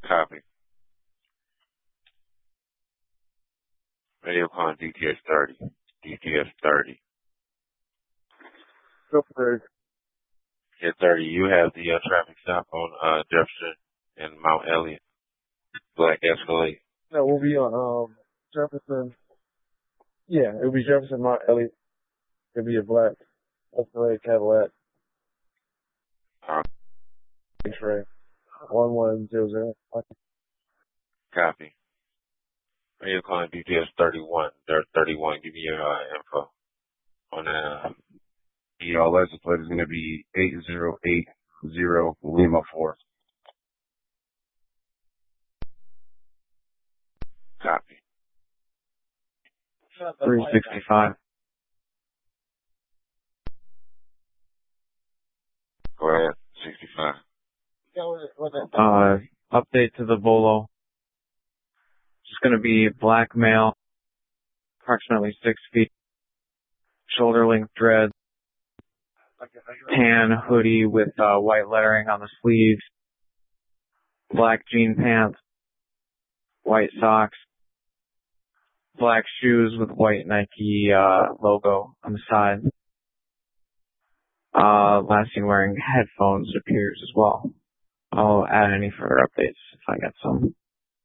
Copy. Radio calling DTS 30. DTS 30. Go for it. Yeah, 30. You have the traffic stop on Jefferson and Mount Elliott. Black Escalade. No, we'll be on Jefferson. Yeah, it'll be Jefferson, Mount Elliott. It'll be a black Escalade Cadillac. X-ray. 1100. Copy. Radio calling DTS 31. 31. Give me your info on that. The license plate is going to be 8080 Lima 4. Copy. 365. Go ahead. 65. Update to the Volo. It's going to be black male, approximately 6 feet, shoulder length dreads, tan hoodie with white lettering on the sleeves, black jean pants, white socks, black shoes with white Nike logo on the side. Last seen wearing headphones appears as well. I'll add any further updates if I get some.